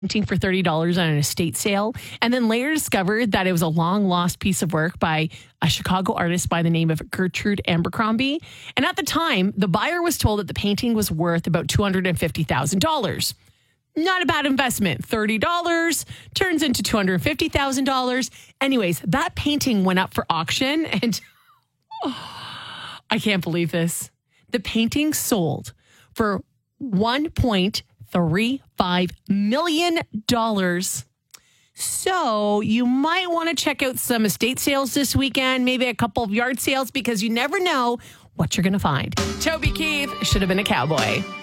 painting for $30 on an estate sale, and then later discovered that it was a long lost piece of work by a Chicago artist by the name of Gertrude Abercrombie. And at the time, the buyer was told that the painting was worth about $250,000. Not a bad investment. $30 turns into $250,000. Anyways, that painting went up for auction, and I can't believe this. The painting sold for $1.35 million. So you might want to check out some estate sales this weekend, maybe a couple of yard sales, because you never know what you're going to find. Toby Keith should have been a cowboy.